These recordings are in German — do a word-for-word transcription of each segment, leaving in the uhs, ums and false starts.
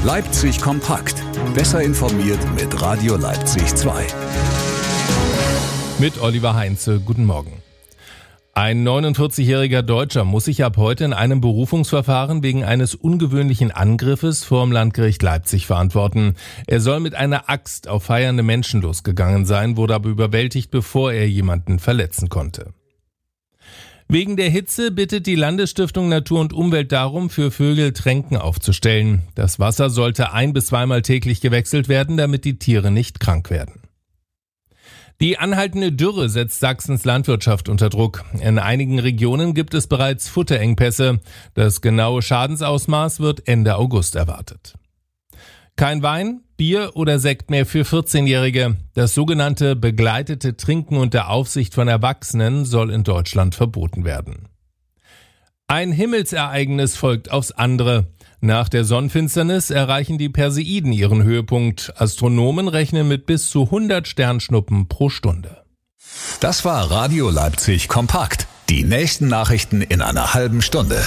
Leipzig kompakt. Besser informiert mit Radio Leipzig zwei. Mit Oliver Heinze, guten Morgen. Ein neunundvierzigjähriger Deutscher muss sich ab heute in einem Berufungsverfahren wegen eines ungewöhnlichen Angriffes vor dem Landgericht Leipzig verantworten. Er soll mit einer Axt auf feiernde Menschen losgegangen sein, wurde aber überwältigt, bevor er jemanden verletzen konnte. Wegen der Hitze bittet die Landesstiftung Natur und Umwelt darum, für Vögel Tränken aufzustellen. Das Wasser sollte ein- bis zweimal täglich gewechselt werden, damit die Tiere nicht krank werden. Die anhaltende Dürre setzt Sachsens Landwirtschaft unter Druck. In einigen Regionen gibt es bereits Futterengpässe. Das genaue Schadensausmaß wird Ende August erwartet. Kein Wein, Bier oder Sekt mehr für vierzehnjährige. Das sogenannte begleitete Trinken unter Aufsicht von Erwachsenen soll in Deutschland verboten werden. Ein Himmelsereignis folgt aufs andere. Nach der Sonnenfinsternis erreichen die Perseiden ihren Höhepunkt. Astronomen rechnen mit bis zu hundert Sternschnuppen pro Stunde. Das war Radio Leipzig kompakt. Die nächsten Nachrichten in einer halben Stunde.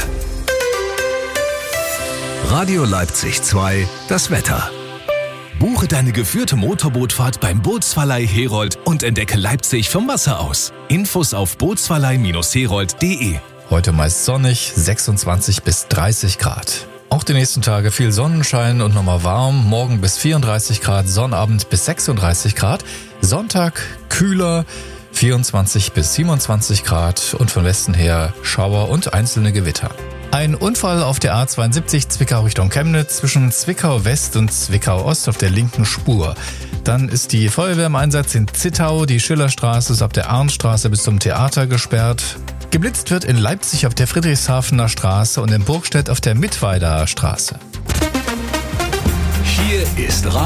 Radio Leipzig zwei, das Wetter. Buche deine geführte Motorbootfahrt beim Bootsverleih Herold und entdecke Leipzig vom Wasser aus. Infos auf bootsverleih Herold punkt de. Heute meist sonnig, sechsundzwanzig bis dreißig Grad. Auch die nächsten Tage viel Sonnenschein und nochmal warm. Morgen bis vierunddreißig Grad, Sonnabend bis sechsunddreißig Grad. Sonntag kühler, vierundzwanzig bis siebenundzwanzig Grad und von Westen her Schauer und einzelne Gewitter. Ein Unfall auf der A zweiundsiebzig Zwickau Richtung Chemnitz zwischen Zwickau West und Zwickau Ost auf der linken Spur. Dann ist die Feuerwehr im Einsatz in Zittau. Die Schillerstraße ist ab der Arnstraße bis zum Theater gesperrt. Geblitzt wird in Leipzig auf der Friedrichshafener Straße und in Burgstedt auf der Mittweider Straße. Hier ist